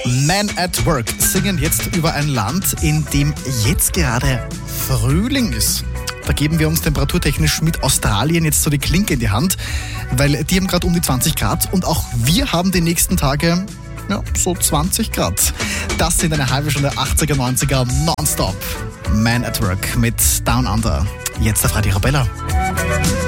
Men at Work singen jetzt über ein Land, in dem jetzt gerade Frühling ist. Da geben wir uns temperaturtechnisch mit Australien jetzt so die Klinke in die Hand, weil die haben gerade um die 20 Grad und auch wir haben die nächsten Tage so 20 Grad. Das sind eine halbe Stunde 80er, 90er nonstop. Man at Work mit Down Under. Jetzt der Freddy Rabella.